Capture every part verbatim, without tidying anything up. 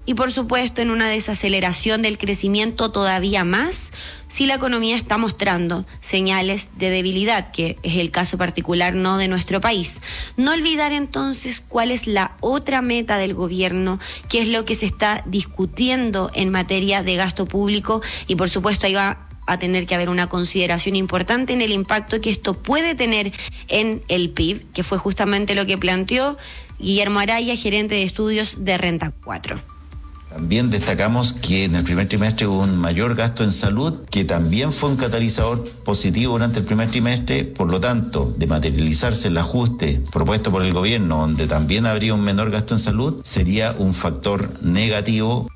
y por supuesto en una desaceleración del crecimiento todavía más si la economía está mostrando señales de debilidad, que es el caso particular no de nuestro país. No olvidar entonces cuál es la otra meta del gobierno, qué es lo que se está discutiendo en materia de gasto público, y por supuesto ahí va a tener que haber una consideración importante en el impacto que esto puede tener en el P I B, que fue justamente lo que planteó Guillermo Araya, gerente de estudios de Renta cuatro. También destacamos que en el primer trimestre hubo un mayor gasto en salud, que también fue un catalizador positivo durante el primer trimestre. Por lo tanto, de materializarse el ajuste propuesto por el gobierno, donde también habría un menor gasto en salud, sería un factor negativo.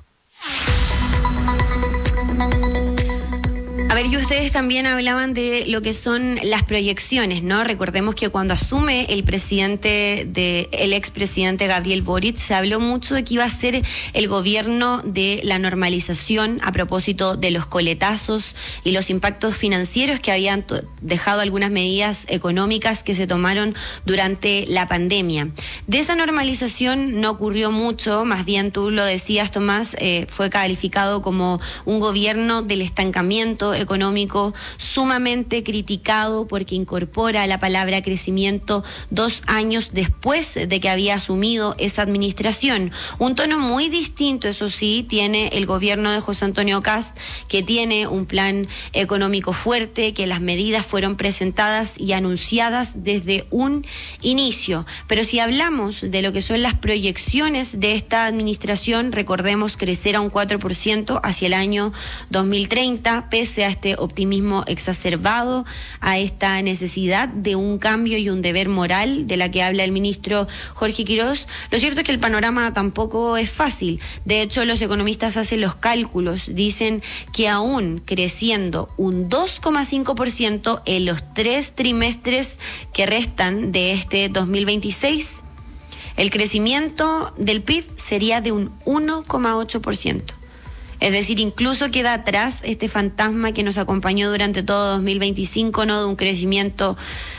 A ver, y ustedes también hablaban de lo que son las proyecciones, ¿no? Recordemos que cuando asume el presidente, de, el expresidente Gabriel Boric, se habló mucho de que iba a ser el gobierno de la normalización a propósito de los coletazos y los impactos financieros que habían to- dejado algunas medidas económicas que se tomaron durante la pandemia. De esa normalización no ocurrió mucho, más bien tú lo decías, Tomás, eh, fue calificado como un gobierno del estancamiento económico, sumamente criticado porque incorpora la palabra crecimiento dos años después de que había asumido esa administración. Un tono muy distinto, eso sí, tiene el gobierno de José Antonio Kast, que tiene un plan económico fuerte, que las medidas fueron presentadas y anunciadas desde un inicio. Pero si hablamos de lo que son las proyecciones de esta administración, recordemos crecer a un cuatro por ciento hacia el año dos mil treinta, pese a este optimismo exacerbado, a esta necesidad de un cambio y un deber moral de la que habla el ministro Jorge Quirós. Lo cierto es que el panorama tampoco es fácil. De hecho, los economistas hacen los cálculos, dicen que aún creciendo un dos coma cinco por ciento en los tres trimestres que restan de este dos mil veintiséis, el crecimiento del P I B sería de un uno coma ocho por ciento. Es decir, incluso queda atrás este fantasma que nos acompañó durante todo dos mil veinticinco, ¿no? De un crecimiento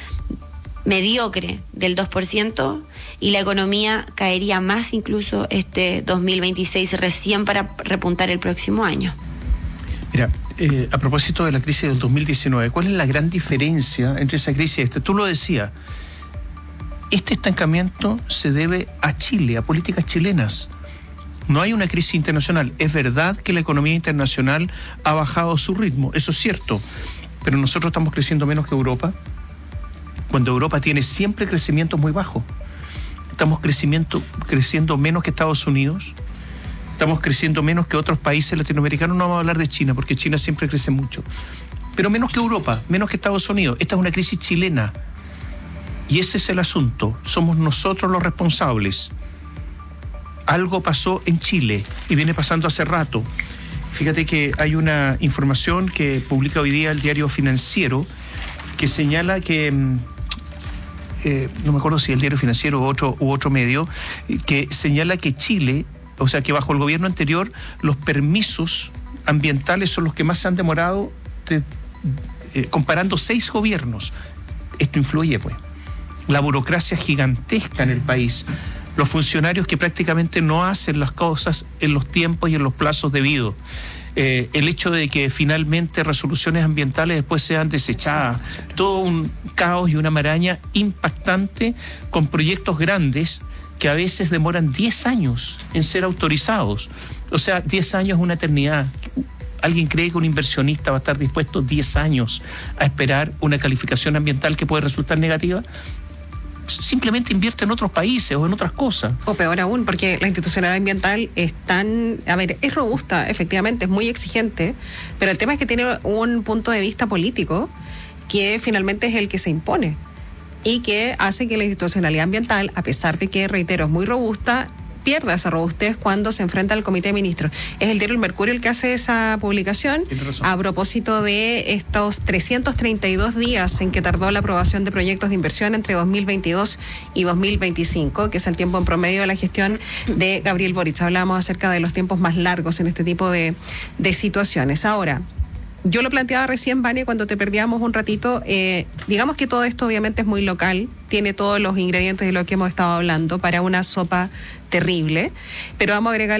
mediocre del dos por ciento, y la economía caería más incluso este dos mil veintiséis, recién para repuntar el próximo año. Mira, eh, a propósito de la crisis del dos mil diecinueve, ¿cuál es la gran diferencia entre esa crisis y esta? Tú lo decías, este estancamiento se debe a Chile, a políticas chilenas. No hay una crisis internacional. Es verdad que la economía internacional ha bajado su ritmo, eso es cierto, pero nosotros estamos creciendo menos que Europa, cuando Europa tiene siempre crecimientos muy bajos. Estamos crecimiento, creciendo menos que Estados Unidos, estamos creciendo menos que otros países latinoamericanos. No vamos a hablar de China, porque China siempre crece mucho, pero menos que Europa, menos que Estados Unidos. Esta es una crisis chilena, y ese es el asunto. Somos nosotros los responsables. Algo pasó en Chile y viene pasando hace rato. Fíjate que hay una información que publica hoy día el diario Financiero que señala que, eh, no me acuerdo si el diario Financiero u otro, u otro medio, que señala que Chile, o sea que bajo el gobierno anterior, los permisos ambientales son los que más se han demorado, de, eh, comparando seis gobiernos. Esto influye, pues. La burocracia gigantesca en el país. Los funcionarios que prácticamente no hacen las cosas en los tiempos y en los plazos debidos. Eh, el hecho de que finalmente resoluciones ambientales después sean desechadas. Todo un caos y una maraña impactante, con proyectos grandes que a veces demoran diez años en ser autorizados. O sea, diez años es una eternidad. ¿Alguien cree que un inversionista va a estar dispuesto diez años a esperar una calificación ambiental que puede resultar negativa? Simplemente invierte en otros países o en otras cosas. O peor aún, porque la institucionalidad ambiental es tan, a ver, es robusta, efectivamente, es muy exigente, pero el tema es que tiene un punto de vista político que finalmente es el que se impone y que hace que la institucionalidad ambiental, a pesar de que, reitero, es muy robusta, pierda esa robustez cuando se enfrenta al Comité de Ministros. Es el diario El Mercurio el que hace esa publicación a propósito de estos trescientos treinta y dos días en que tardó la aprobación de proyectos de inversión entre dos mil veintidós y dos mil veinticinco, que es el tiempo en promedio de la gestión de Gabriel Boric. Hablábamos acerca de los tiempos más largos en este tipo de, de situaciones. Ahora, yo lo planteaba recién, Vania, cuando te perdíamos un ratito, eh, digamos que todo esto obviamente es muy local, tiene todos los ingredientes de lo que hemos estado hablando para una sopa terrible, pero vamos a agregar